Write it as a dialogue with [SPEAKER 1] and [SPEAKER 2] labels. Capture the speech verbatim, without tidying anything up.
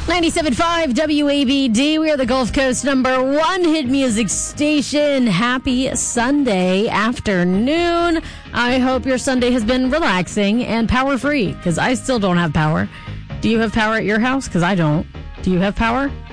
[SPEAKER 1] ninety-seven point five W A B D. We are the Gulf Coast number one hit music station. Happy Sunday afternoon. I hope your Sunday has been relaxing and power-free, because I still don't have power. Do you have power at your house? Because I don't. Do you have power?